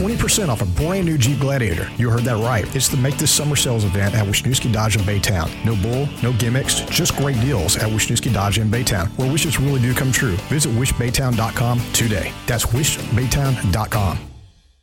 20% off a brand new Jeep Gladiator. You heard that right. It's the Make This Summer sales event at Wisniewski Dodge in Baytown. No bull, no gimmicks, just great deals at Wisniewski Dodge in Baytown, where wishes really do come true. Visit wishbaytown.com today. That's wishbaytown.com.